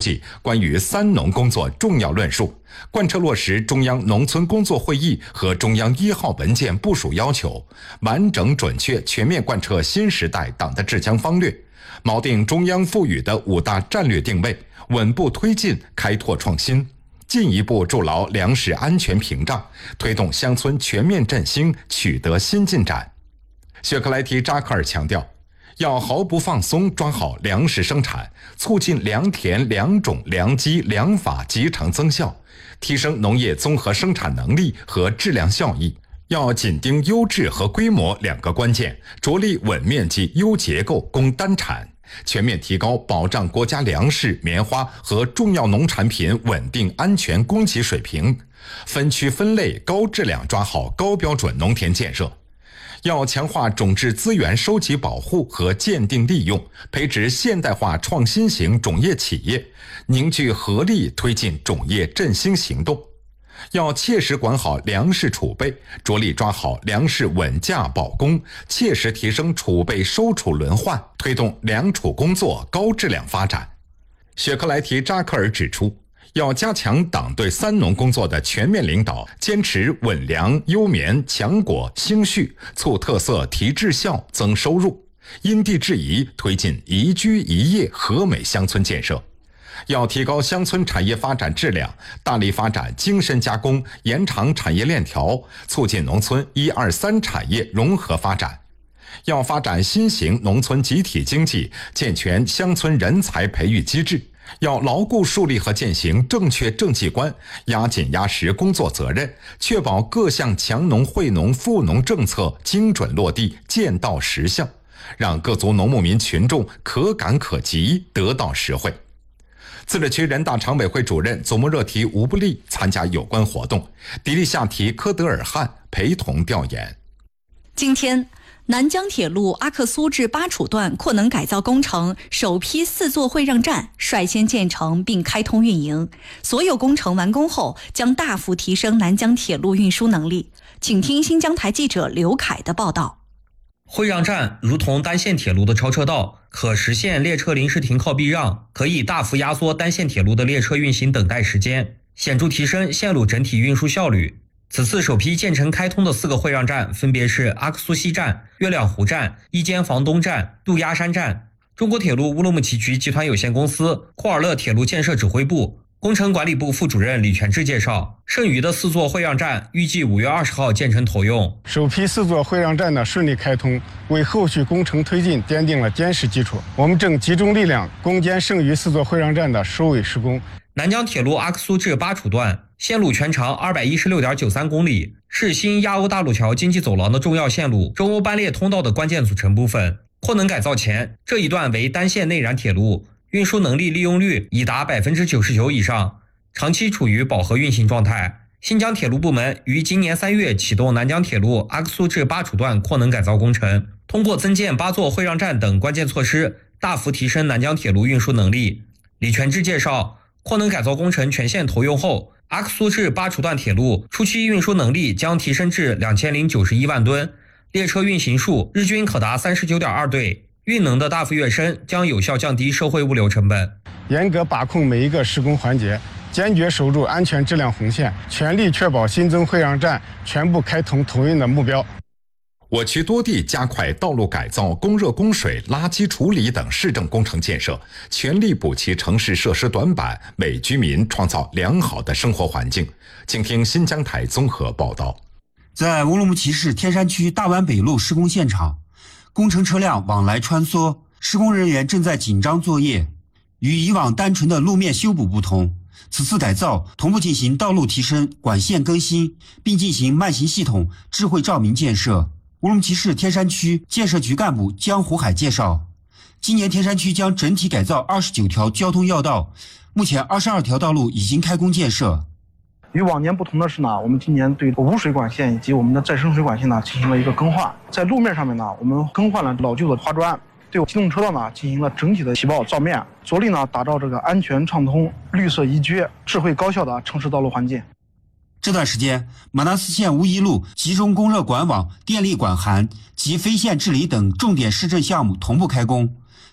记关于三农工作重要论述，贯彻落实中央农村工作会议和中央1号文件部署要求，完整准确全面贯彻新时代党的治疆方略，锚定中央赋予的5大战略定位，稳步推进开拓创新，进一步筑牢粮食安全屏障，推动乡村全面振兴取得新进展。雪克莱提扎克尔强调，要毫不放松抓好粮食生产，促进良田、良种、良机、良法集成增效，提升农业综合生产能力和质量效益。要紧盯优质和规模2个关键，着力稳面积、优结构、攻单产，全面提高保障国家粮食、棉花和重要农产品稳定安全供给水平，分区分类、高质量抓好高标准农田建设。要强化种质资源收集保护和鉴定利用，培植现代化创新型种业企业，凝聚合力推进种业振兴行动。要切实管好粮食储备，着力抓好粮食稳价保供，切实提升储备收储轮换，推动粮储工作高质量发展。雪克莱提扎克尔指出，要加强党对三农工作的全面领导，坚持稳粮、优棉、强果、兴畜，促特色、提质效、增收入，因地制宜推进宜居宜业和美乡村建设。要提高乡村产业发展质量，大力发展精深加工，延长产业链条，促进农村1、2、3产业融合发展。要发展新型农村集体经济，健全乡村人才培育机制。要牢固树立和践行正确政绩观，压紧压实工作责任，确保各项强农惠农富农政策精准落地，见到实效，让各族农牧民群众可感可及，得到实惠。自治区人大常委会主任祖穆热提吴布利参加有关活动，迪丽夏提科德尔汗陪同调研。 今天，南江铁路阿克苏至巴楚段扩能改造工程首批4座会让站率先建成并开通运营，所有工程完工后将大幅提升南江铁路运输能力。请听新疆台记者刘凯的报道。 会让站如同单线铁路的超车道，可实现列车临时停靠避让，可以大幅压缩单线铁路的列车运行等待时间，显著提升线路整体运输效率。此次首批建成开通的4个会让站分别是阿克苏西站、月亮湖站、伊坚房东站、杜鸦山站。中国铁路乌鲁木齐局集团有限公司、库尔勒铁路建设指挥部、工程管理部副主任李全志介绍，剩余的4座会让站预计5月20号建成投用。 首批4座会让站的顺利开通，为后续工程推进奠定了坚实基础。我们正集中力量攻坚剩余4座会让站的收尾施工。 南江铁路阿克苏至巴楚段线路全长216.93公里，是新亚欧大陆桥经济走廊的重要线路，中欧班列通道的关键组成部分。扩能改造前，这一段为单线内燃铁路，运输能力利用率已达99%以上，长期处于饱和运行状态。新疆铁路部门于今年3月启动南江铁路阿克苏至巴楚段扩能改造工程，通过增建8座会让站等关键措施，大幅提升南江铁路运输能力。李全志介绍，扩能改造工程全线投用后，阿克苏至巴楚段铁路初期运输能力将提升至2091万吨，列车运行数日均可达39.2对，运能的大幅跃升将有效降低社会物流成本。 严格把控每一个施工环节，坚决守住安全质量红线，全力确保新增会让站全部开通投运的目标。 我区多地加快道路改造、供热供水、垃圾处理等市政工程建设，全力补齐城市设施短板，为居民创造良好的生活环境。请听新疆台综合报道。 在乌鲁木齐市天山区大湾北路施工现场，工程车辆往来穿梭，施工人员正在紧张作业。与以往单纯的路面修补不同，此次改造同步进行道路提升、管线更新，并进行慢行系统、智慧照明建设。乌鲁木齐市天山区建设局干部江湖海介绍，今年天山区将整体改造29条交通要道，目前22条道路已经开工建设。 与往年不同的是呢，我们今年对污水管线以及我们的再生水管线呢进行了一个更换。在路面上面呢，我们更换了老旧的花砖，对机动车道呢进行了整体的起爆造面，着力呢打造这个安全畅通、绿色宜居、智慧高效的城市道路环境。 这段时间，马纳斯县乌伊路集中供热管网、电力管涵及非线治理等重点市政项目同步开工，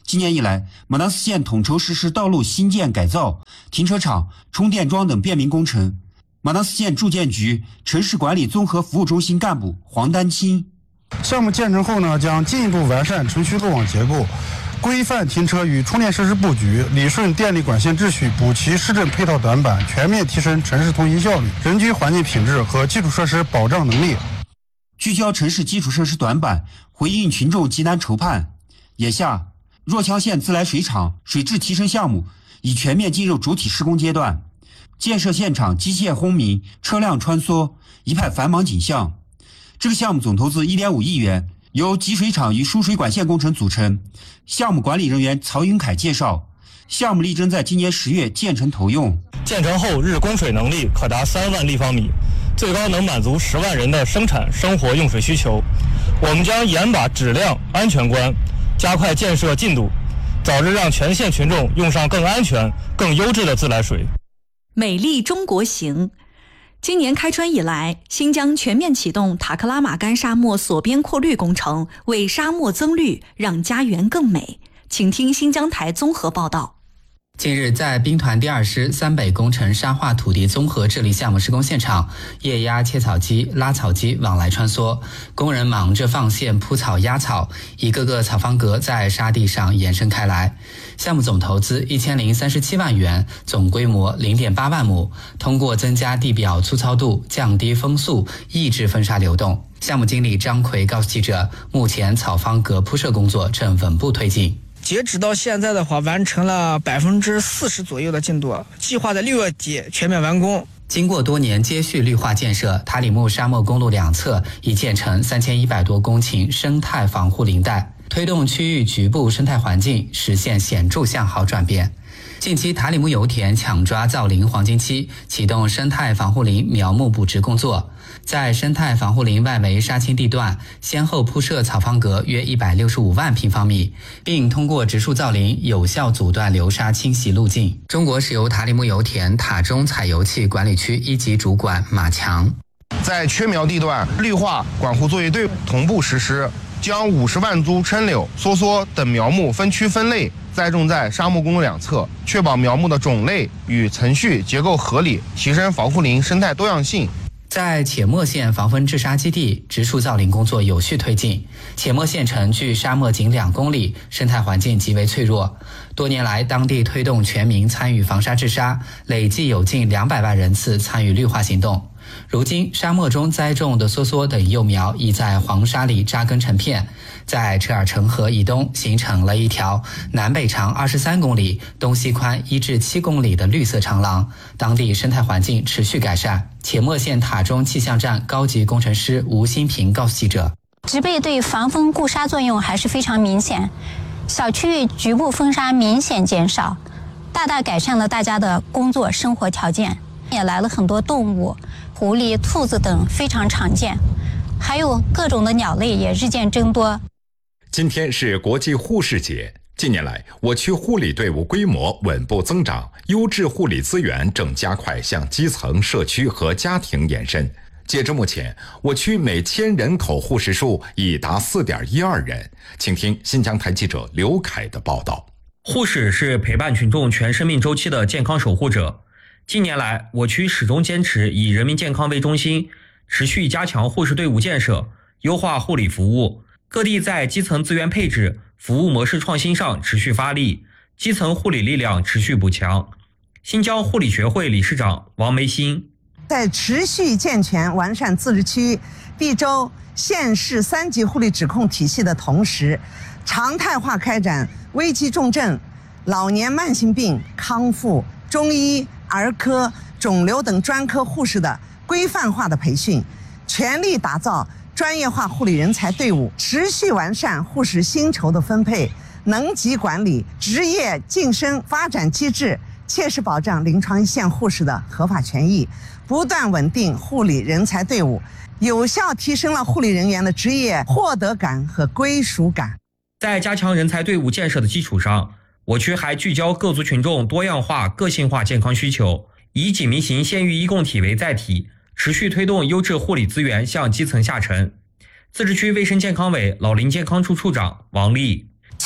今年以来，马当斯县统筹实施道路新建改造、停车场、充电桩等便民工程。马当斯县住建局城市管理综合服务中心干部黄丹青： 项目建成后呢，将进一步完善城区路网结构，规范停车与充电设施布局，理顺电力管线秩序，补齐市政配套短板，全面提升城市通行效率、人居环境品质和基础设施保障能力。 聚焦城市基础设施短板，回应群众急难愁盼。眼下，若羌县自来水厂水质提升项目已全面进入主体施工阶段，建设现场机械轰鸣、车辆穿梭，一派繁忙景象。这个项目总投资1.5亿元，由集水厂与输水管线工程组成。项目管理人员曹云凯介绍，项目力争在今年10月建成投用。 建成后日供水能力可达3万立方米，最高能满足10万人的生产生活用水需求。我们将严把质量安全关，加快建设进度，早日让全县群众用上更安全、更优质的自来水。 美丽中国行。今年开春以来，新疆全面启动塔克拉玛干沙漠锁边扩绿工程，为沙漠增绿，让家园更美。请听新疆台综合报道。 近日，在兵团第2师三北工程沙化土地综合治理项目施工现场，液压切草机、拉草机往来穿梭，工人忙着放线、铺草、压草，一个个草方格在沙地上延伸开来。项目总投资1037万元，总规模0.8万亩，通过增加地表粗糙度、降低风速，抑制风沙流动。项目经理张奎告诉记者，目前草方格铺设工作正稳步推进。 截止到现在的话，完成了40%左右的进度，计划在6月底全面完工。 经过多年接续绿化建设，塔里木沙漠公路两侧已建成3100多公顷生态防护林带，推动区域局部生态环境实现显著向好转变。近期塔里木油田抢抓造林黄金期，启动生态防护林苗木补植工作。在生态防护林外围沙青地段，先后铺设草方格约165万平方米，并通过植树造林有效阻断流沙侵袭路径。中国石油塔里木油田塔中采油气管理区1级主管马强： 在缺苗地段，绿化管护作业队同步实施，将50万株柽柳、梭梭等苗木分区分类栽种在沙漠公路两侧，确保苗木的种类与层序结构合理，提升防护林生态多样性。 在且末县防风治沙基地，植树造林工作有序推进。且末县城距沙漠仅2公里，生态环境极为脆弱。多年来，当地推动全民参与防沙治沙，累计有近200万人次参与绿化行动。如今，沙漠中栽种的梭梭等幼苗已在黄沙里扎根成片，在车尔城河以东形成了一条南北长23公里、东西宽1至7公里的绿色长廊，当地生态环境持续改善。且末县塔中气象站高级工程师吴新平告诉记者， 植被对防风固沙作用还是非常明显，小区域局部风沙明显减少，大大改善了大家的工作生活条件。也来了很多动物，狐狸、兔子等非常常见，还有各种的鸟类也日渐增多。 今天是国际护士节，近年来我区护理队伍规模稳步增长，优质护理资源正加快向基层、社区和家庭延伸。截至目前，我区每1000人口护士数已达4.12人。请听新疆台记者刘凯的报道。 护士是陪伴群众全生命周期的健康守护者。近年来，我区始终坚持以人民健康为中心，持续加强护士队伍建设，优化护理服务。各地在基层资源配置、服务模式创新上持续发力，基层护理力量持续补强。新疆护理学会理事长王梅新： 在持续健全完善自治区、冀州、县市3级护理指控体系的同时，常态化开展危急重症、老年慢性病康复、中医、儿科、肿瘤等专科护士的规范化的培训，全力打造专业化护理人才队伍，持续完善护士薪酬的分配、能级管理、职业晋升发展机制，切实保障临床一线护士的合法权益，不断稳定护理人才队伍，有效提升了护理人员的职业获得感和归属感。 在加强人才队伍建设的基础上，我区还聚焦各族群众多样化、个性化健康需求，以紧密型县域医共体为载体，持续推动优质护理资源向基层下沉。自治区卫生健康委老龄健康处处长王丽： 7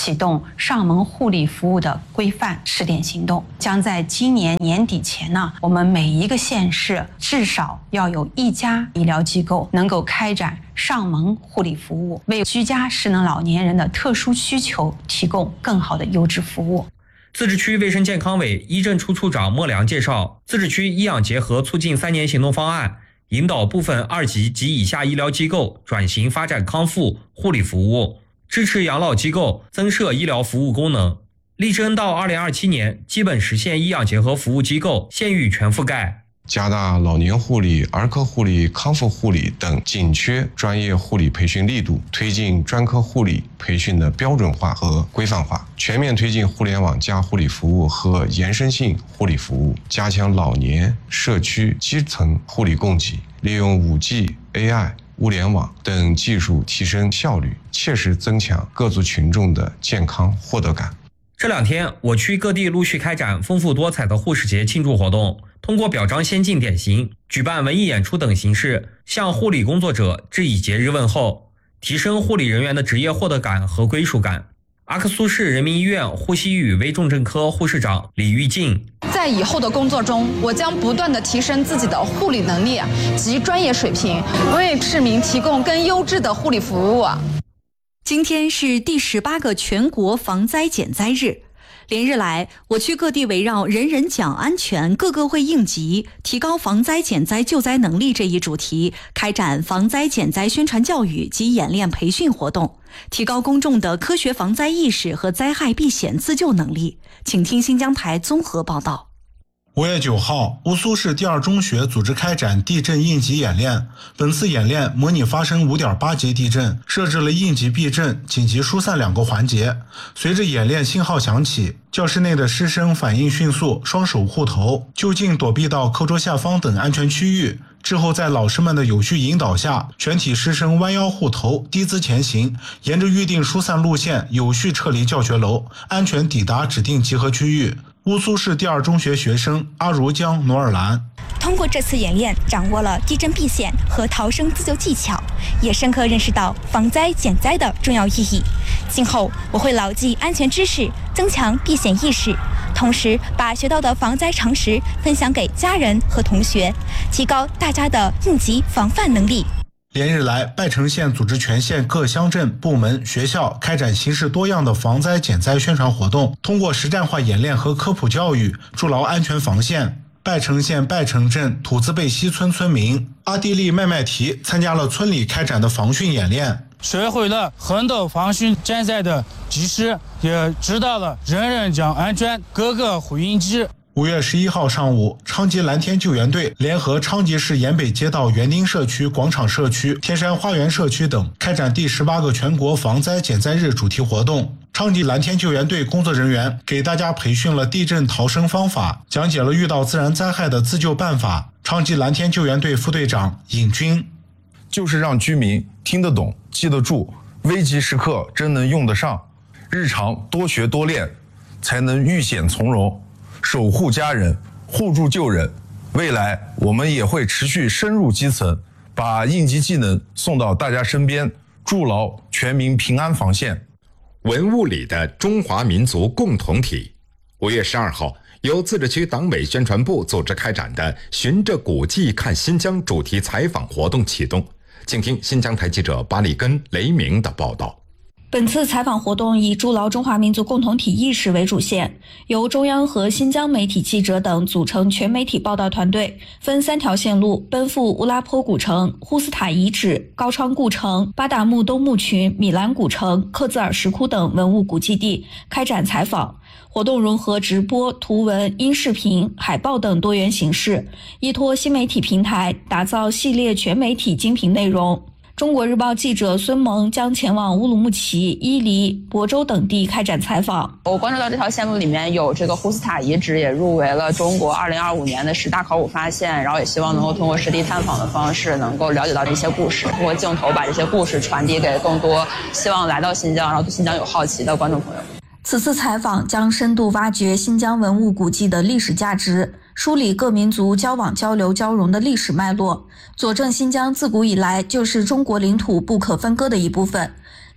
启动上门护理服务的规范试点行动，将在今年年底前呢，我们每一个县市至少要有1家医疗机构能够开展上门护理服务，为居家失能老年人的特殊需求提供更好的优质服务。 自治区卫生健康委医政处处长莫良介绍，自治区医养结合促进3年行动方案引导部分2级及以下医疗机构转型发展康复护理服务，支持养老机构增设医疗服务功能，力争到2027年基本实现医养结合服务机构县域全覆盖。 加大老年护理、儿科护理、康复护理等紧缺专业护理培训力度，推进专科护理培训的标准化和规范化，全面推进互联网加护理服务和延伸性护理服务，加强老年社区基层护理供给，利用5G、AI、物联网等技术提升效率，切实增强各族群众的健康获得感。 这2天，我区各地陆续开展丰富多彩的护士节庆祝活动，通过表彰先进典型、举办文艺演出等形式，向护理工作者致以节日问候，提升护理人员的职业获得感和归属感。阿克苏市人民医院呼吸与危重症科护士长李玉静， 在以后的工作中，我将不断地提升自己的护理能力及专业水平，为市民提供更优质的护理服务。 今天是第18个全国防灾减灾日。连日来，我区各地围绕人人讲安全，个个会应急，提高防灾减灾救灾能力这一主题，开展防灾减灾宣传教育及演练培训活动，提高公众的科学防灾意识和灾害避险自救能力。请听新疆台综合报道。 5月9号，乌苏市第2中学组织开展地震应急演练。本次演练模拟发生5.8级地震，设置了应急避震、紧急疏散2个环节。随着演练信号响起，教室内的师生反应迅速，双手护头，就近躲避到课桌下方等安全区域。之后在老师们的有序引导下，全体师生弯腰护头，低姿前行，沿着预定疏散路线有序撤离教学楼，安全抵达指定集合区域。乌苏市第2中学学生阿如江努尔兰通过这次演练，掌握了地震避险和逃生自救技巧，也深刻认识到防灾减灾的重要意义。今后我会牢记安全知识，增强避险意识，同时把学到的防灾常识分享给家人和同学，提高大家的应急防范能力。 连日来，拜城县组织全县各乡镇、部门、学校开展形式多样的防灾减灾宣传活动，通过实战化演练和科普教育，筑牢安全防线。拜城县拜城镇土字贝西村村民阿地利麦麦提参加了村里开展的防汛演练， 学会了很多防汛减灾的知识，也知道了人人讲安全各个回应机。 5月11号上午，昌吉蓝天救援队联合昌吉市沿北街道园丁社区、广场社区、天山花园社区等，开展第18个全国防灾减灾日主题活动。昌吉蓝天救援队工作人员给大家培训了地震逃生方法，讲解了遇到自然灾害的自救办法。昌吉蓝天救援队副队长尹军， 就是让居民听得懂、记得住，危急时刻真能用得上，日常多学多练，才能遇险从容，守护家人，互助救人。未来我们也会持续深入基层，把应急技能送到大家身边，筑牢全民平安防线。 文物里的中华民族共同体。5月12号，由自治区党委宣传部组织开展的“循着古迹看新疆”主题采访活动启动。请听新疆台记者巴里根、雷鸣的报道。 本次采访活动以筑牢中华民族共同体意识为主线，由中央和新疆媒体记者等组成全媒体报道团队，分3条线路奔赴乌拉坡古城、呼斯塔遗址、高昌故城、巴达木东墓群、米兰古城、克孜尔石窟等文物古迹地开展采访。活动融合直播、图文、音视频、海报等多元形式，依托新媒体平台打造系列全媒体精品内容。中国日报记者孙萌将前往乌鲁木齐、伊犁、亳州等地开展采访。 我关注到这条线路里面有这个呼斯塔遗址，也入围了中国2025年的10大考古发现，然后也希望能够通过实地探访的方式，能够了解到这些故事，通过镜头把这些故事传递给更多希望来到新疆，然后对新疆有好奇的观众朋友。 此次采访将深度挖掘新疆文物古迹的历史价值，梳理各民族交往交流交融的历史脉络，佐证新疆自古以来就是中国领土不可分割的一部分。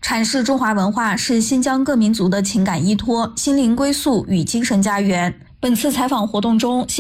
阐释中华文化是新疆各民族的情感依托、心灵归宿与精神家园。本次采访活动中，